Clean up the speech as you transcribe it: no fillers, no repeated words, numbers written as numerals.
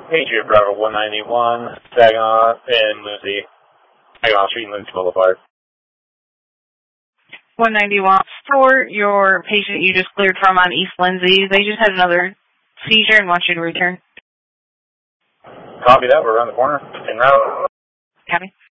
Patriot Bravo 191, Saginaw and Lucy. Saginaw Street and Lucy Boulevard. 191. For your patient you just cleared from on East Lindsay, they just had another seizure and want you to return. Copy that. We're around the corner. En route. Copy.